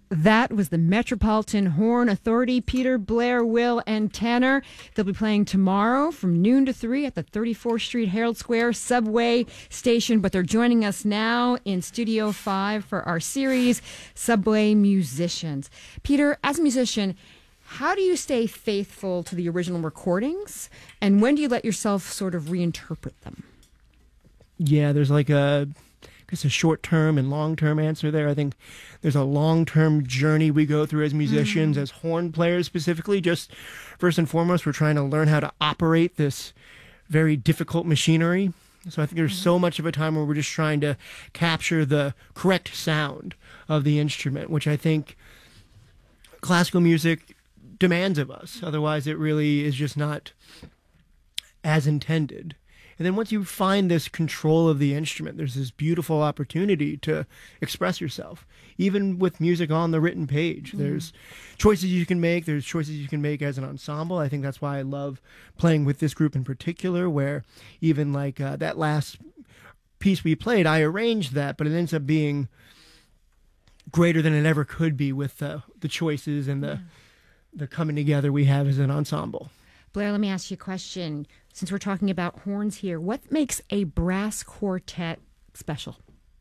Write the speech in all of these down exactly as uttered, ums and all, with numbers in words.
That was the Metropolitan Horn Authority. Peter, Blair, Will, and Tanner. They'll be playing tomorrow from noon to three at the thirty-fourth Street Herald Square subway station. But they're joining us now in Studio five for our series, Subway Musicians. Peter, as a musician, how do you stay faithful to the original recordings? And when do you let yourself sort of reinterpret them? Yeah, there's like a... It's a short-term and long-term answer there. I think there's a long-term journey we go through as musicians, mm. as horn players specifically. Just first and foremost, we're trying to learn how to operate this very difficult machinery. So I think there's so much of a time where we're just trying to capture the correct sound of the instrument, which I think classical music demands of us. Otherwise, it really is just not as intended. And then once you find this control of the instrument, there's this beautiful opportunity to express yourself. Even with music on the written page, mm. there's choices you can make. There's choices you can make as an ensemble. I think that's why I love playing with this group in particular, where even like uh, that last piece we played, I arranged that, but it ends up being greater than it ever could be with uh, the choices and the, mm. the coming together we have as an ensemble. Blair, let me ask you a question. Since we're talking about horns here, what makes a brass quartet special?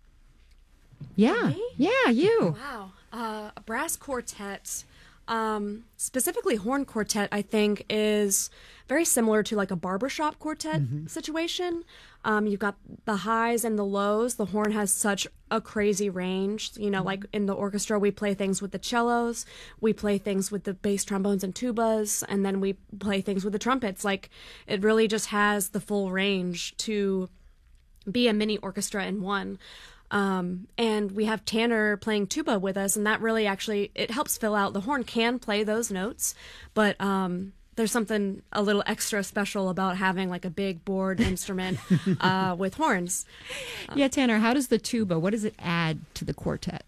Yeah, Me? yeah, you. Wow. Uh, a brass quartet, um, specifically horn quartet, I think is very similar to like a barbershop quartet mm-hmm. situation. Um, you've got the highs and the lows. The horn has such a crazy range. You know, like in the orchestra, we play things with the cellos, we play things with the bass trombones and tubas, and then we play things with the trumpets. Like, it really just has the full range to be a mini orchestra in one. Um, and we have Tanner playing tuba with us, and that really actually, it helps fill out. The horn can play those notes, but um, there's something a little extra special about having like a big board instrument uh, with horns. Yeah, Tanner, how does the tuba, what does it add to the quartet?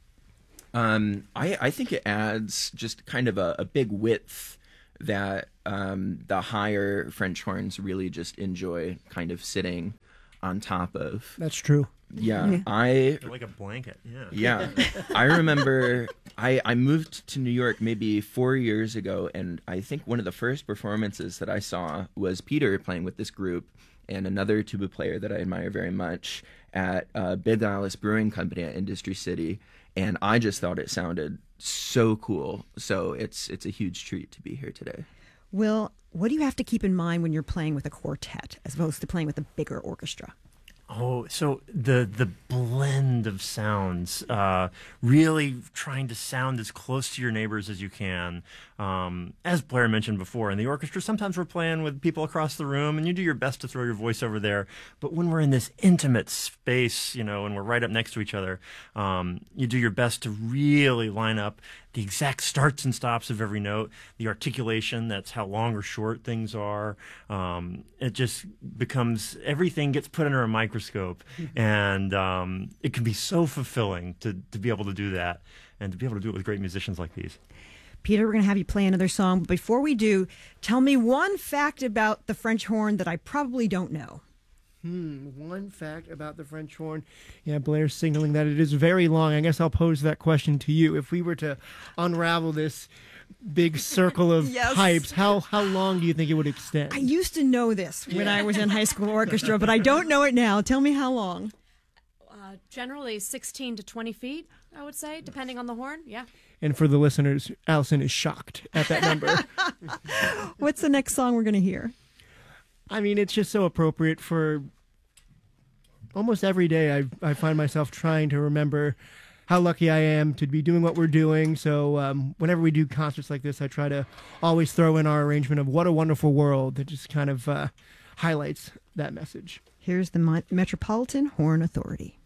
Um, I, I think it adds just kind of a, a big width that um, the higher French horns really just enjoy kind of sitting on top of. That's true. Yeah, yeah. I They're like a blanket. Yeah. Yeah, I remember I I moved to New York maybe four years ago, and I think one of the first performances that I saw was Peter playing with this group and another tuba player that I admire very much at uh, Big Alice Brewing Company at Industry City, and I just thought it sounded so cool. So it's it's a huge treat to be here today. Will, what do you have to keep in mind when you're playing with a quartet as opposed to playing with a bigger orchestra? Oh, so the the blend of sounds, uh, really trying to sound as close to your neighbors as you can. Um, as Blair mentioned before, in the orchestra, sometimes we're playing with people across the room, and you do your best to throw your voice over there. But when we're in this intimate space, you know, and we're right up next to each other, um, you do your best to really line up the exact starts and stops of every note, the articulation, that's how long or short things are. Um, it just becomes, everything gets put under a microscope, and um, it can be so fulfilling to, to be able to do that and to be able to do it with great musicians like these. Peter, we're going to have you play another song, but before we do, tell me one fact about the French horn that I probably don't know. Hmm, one fact about the French horn. Yeah, Blair's signaling that it is very long. I guess I'll pose that question to you. If we were to unravel this big circle of yes. pipes, how how long do you think it would extend? I used to know this when yeah. I was in high school orchestra, but I don't know it now. Tell me how long. Uh, generally sixteen to twenty feet, I would say, depending on the horn. Yeah. And for the listeners, Allison is shocked at that number. What's the next song we're going to hear? I mean, it's just so appropriate for almost every day. I I find myself trying to remember how lucky I am to be doing what we're doing. So um, whenever we do concerts like this, I try to always throw in our arrangement of What a Wonderful World that just kind of uh, highlights that message. Here's the Metropolitan Horn Authority.